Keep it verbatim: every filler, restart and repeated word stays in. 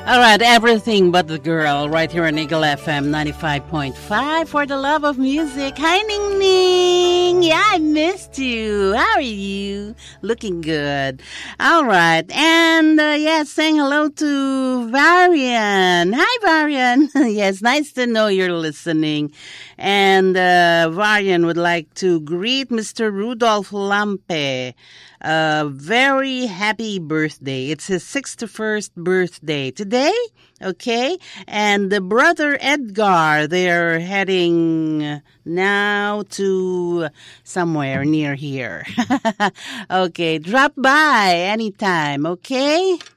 All right, everything but the girl right here on Eagle F M ninety-five point five for the love of music. Hi, Ning Ning. Yeah, I missed you. How are you? Looking good. All right. And, uh, yeah, saying hello to Varian. Hi, Varian. Yes, nice to know you're listening. And uh, Varian would like to greet Mister Rudolph Lampe. A very happy birthday. It's his sixty-first birthday today, okay? And the brother Edgar, they're heading now to somewhere near here. Okay, drop by anytime, okay?